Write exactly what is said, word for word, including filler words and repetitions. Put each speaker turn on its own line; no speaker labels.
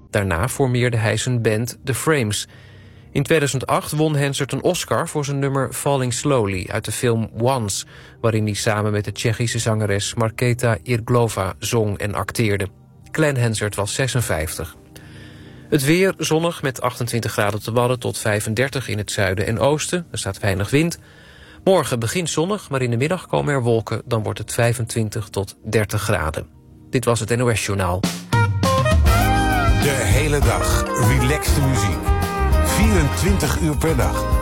Daarna formeerde hij zijn band The Frames. In tweeduizend acht won Hansard een Oscar voor zijn nummer Falling Slowly uit de film Once, waarin hij samen met de Tsjechische zangeres Markéta Irglova zong en acteerde. Glenn Hansard was zesenvijftig. Het weer zonnig met achtentwintig graden op de Wadden tot vijfendertig in het zuiden en oosten. Er staat weinig wind. Morgen begint zonnig, maar in de middag komen er wolken. Dan wordt het vijfentwintig tot dertig graden. Dit was het N O S Journaal.
De hele dag relaxte muziek. vierentwintig uur per dag.